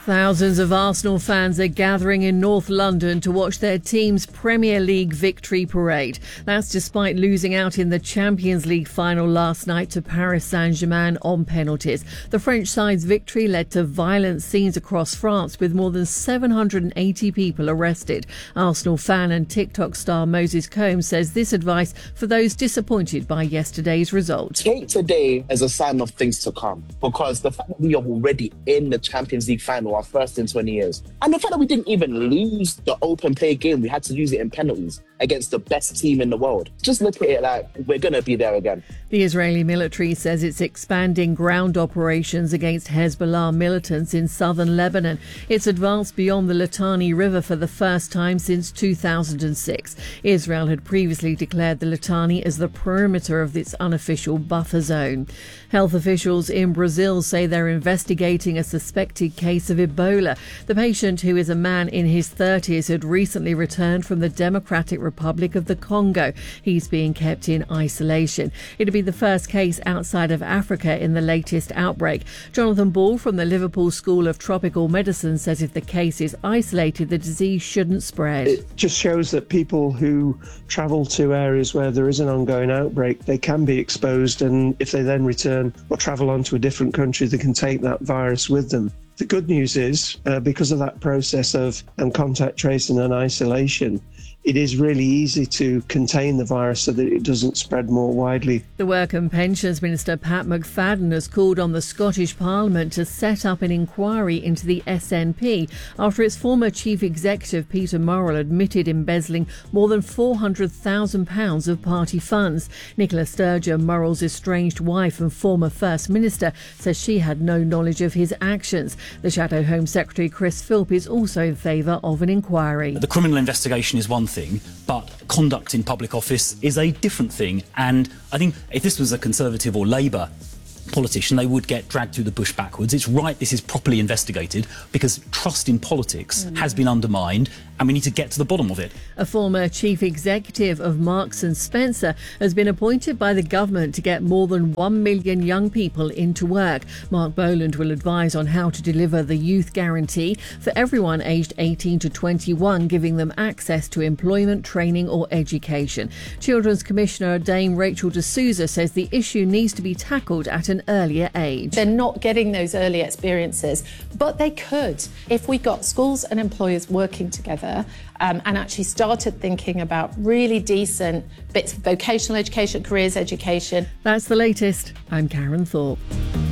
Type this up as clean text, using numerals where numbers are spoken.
Thousands of Arsenal fans are gathering in North London to watch their team's Premier League victory parade. That's despite losing out in the Champions League final last night to Paris Saint-Germain on penalties. The French side's victory led to violent scenes across France, with more than 780 people arrested. Arsenal fan and TikTok star Moses Combs says this advice for those disappointed by yesterday's result. Take today as a sign of things to come, because the fact that we are already in the Champions League final, our first in 20 years. And the fact that we didn't even lose the open play game, we had to lose it in penalties against the best team in the world. Just look at it like we're going to be there again. The Israeli military says it's expanding ground operations against Hezbollah militants in southern Lebanon. It's advanced beyond the Litani River for the first time since 2006. Israel had previously declared the Litani as the perimeter of its unofficial buffer zone. Health officials in Brazil say they're investigating a suspected case of Ebola. The patient, who is a man in his 30s, had recently returned from the Democratic Republic of the Congo. He's being kept in isolation. It'll be the first case outside of Africa in the latest outbreak. Jonathan Ball from the Liverpool School of Tropical Medicine says if the case is isolated, the disease shouldn't spread. It just shows that people who travel to areas where there is an ongoing outbreak, they can be exposed, and if they then return or travel on to a different country, they can take that virus with them. The good news is, because of that process of contact tracing and isolation, it is really easy to contain the virus so that it doesn't spread more widely. The Work and Pensions Minister Pat McFadden has called on the Scottish Parliament to set up an inquiry into the SNP after its former chief executive Peter Murrell admitted embezzling more than £400,000 of party funds. Nicola Sturgeon, Murrell's estranged wife and former First Minister, says she had no knowledge of his actions. The Shadow Home Secretary Chris Philp is also in favour of an inquiry. The criminal investigation is one thing, but conduct in public office is a different thing. And I think if this was a Conservative or Labour politician, they would get dragged through the bush backwards. It's right this is properly investigated, because trust in politics has been undermined, and we need to get to the bottom of it. A former chief executive of Marks and Spencer has been appointed by the government to get more than 1 million young people into work. Mark Boland will advise on how to deliver the youth guarantee for everyone aged 18 to 21, giving them access to employment, training or education. Children's Commissioner Dame Rachel de Souza says the issue needs to be tackled at an earlier age. They're not getting those early experiences, but they could if we got schools and employers working together and actually started thinking about really decent bits of vocational education, careers education. That's the latest. I'm Karen Thorpe.